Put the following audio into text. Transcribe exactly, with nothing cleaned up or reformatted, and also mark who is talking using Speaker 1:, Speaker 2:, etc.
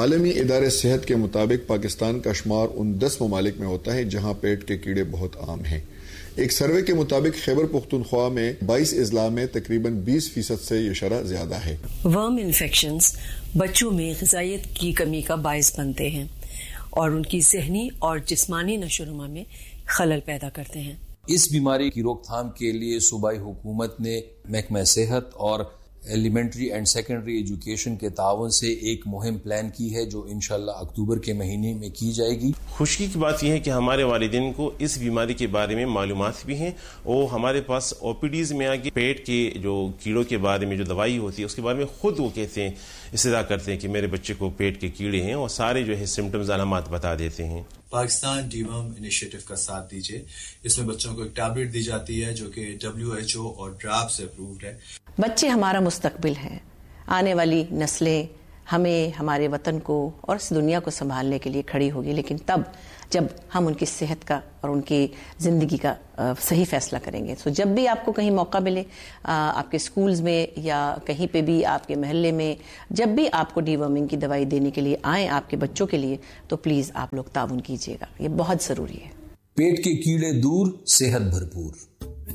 Speaker 1: عالمی ادارے صحت کے مطابق پاکستان کا شمار ان دس ممالک میں ہوتا ہے جہاں پیٹ کے کیڑے بہت عام ہیں۔ ایک سروے کے مطابق خیبر پختونخوا میں بائیس اضلاع میں تقریباً بیس فیصد سے یہ شرح زیادہ ہے۔
Speaker 2: ورم انفیکشنز بچوں میں غذائیت کی کمی کا باعث بنتے ہیں اور ان کی ذہنی اور جسمانی نشو و نما میں خلل پیدا کرتے ہیں۔
Speaker 3: اس بیماری کی روک تھام کے لیے صوبائی حکومت نے محکمہ صحت اور ایلیمنٹری اینڈ سیکنڈری ایجوکیشن کے تعاون سے ایک مہم پلان کی ہے جو انشاءاللہ اکتوبر کے مہینے میں کی جائے گی۔
Speaker 4: خوشی کی بات یہ ہے کہ ہمارے والدین کو اس بیماری کے بارے میں معلومات بھی ہیں اور ہمارے پاس او پی ڈیز میں آگے پیٹ کے جو کیڑوں کے بارے میں جو دوائی ہوتی ہے اس کے بارے میں خود وہ کہتے ہیں، استدعا کرتے ہیں کہ میرے بچے کو پیٹ کے کیڑے ہیں اور سارے جو ہے سمٹمز علامات بتا دیتے ہیں۔
Speaker 5: پاکستان ڈیورم انیشیٹو کا ساتھ دیجیے، اس میں بچوں کو ایک ٹیبلٹ دی جاتی ہے جو کہ ڈبلیو ایچ او اور ڈراپ سے اپرووڈ ہے۔
Speaker 6: بچے ہمارا مستقبل ہیں، آنے والی نسلیں ہمیں ہمارے وطن کو اور اس دنیا کو سنبھالنے کے لیے کھڑی ہوگی، لیکن تب جب ہم ان کی صحت کا اور ان کی زندگی کا صحیح فیصلہ کریں گے۔ سو جب بھی آپ کو کہیں موقع ملے، آپ کے سکولز میں یا کہیں پہ بھی آپ کے محلے میں، جب بھی آپ کو ڈی ورمنگ کی دوائی دینے کے لیے آئیں آپ کے بچوں کے لیے، تو پلیز آپ لوگ تعاون کیجیے گا، یہ بہت ضروری ہے۔
Speaker 3: پیٹ کے کیڑے دور، صحت بھرپور۔